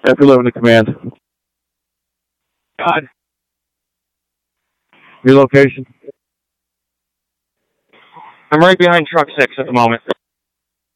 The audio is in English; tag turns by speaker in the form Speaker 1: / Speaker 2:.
Speaker 1: After 11 to command.
Speaker 2: God.
Speaker 1: Your location?
Speaker 2: I'm right behind truck 6 at the moment.